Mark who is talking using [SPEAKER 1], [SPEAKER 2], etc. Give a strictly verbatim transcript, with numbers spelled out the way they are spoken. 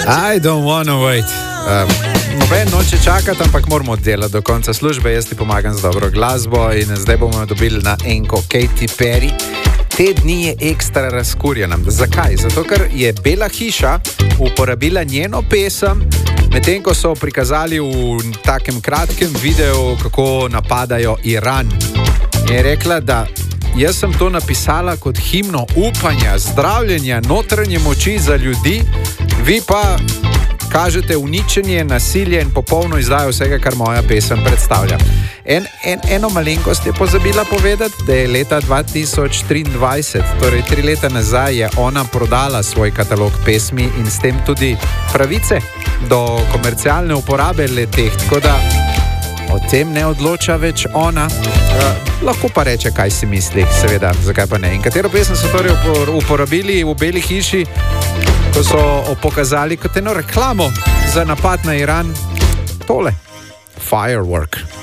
[SPEAKER 1] I don't wanna wait. Um, noben noče čakati, ampak moramo delati do konca službe. Jaz ti pomagam z dobro glasbo in zdaj bomo dobili na enko Katy Perry. Te dni je ekstra razkurjena. Zakaj? Zato, ker je Bela hiša uporabila njeno pesem, medtem ko so prikazali v takem kratkem videu, kako napadajo Iran. Je rekla, da jaz sem to napisala kot himno upanja, zdravljenja, notranje moči za ljudi, vi pa kažete uničenje, nasilje in popolno izdajo vsega, kar moja pesem predstavlja. En, en, eno malenkost je pozabila povedati, da je leta dva tisoč triindvajset, torej tri leta nazaj, je ona prodala svoj katalog pesmi in s tem tudi pravice do komercialne uporabe le-teh, tako da o tem ne odloča več ona. Uh, lahko pa reče, kaj si misli, seveda, zakaj pa ne. In katero pesem so torej uporabili v Beli hiši, ko so pokazali kot eno reklamo za napad na Iran? Tole. Firework.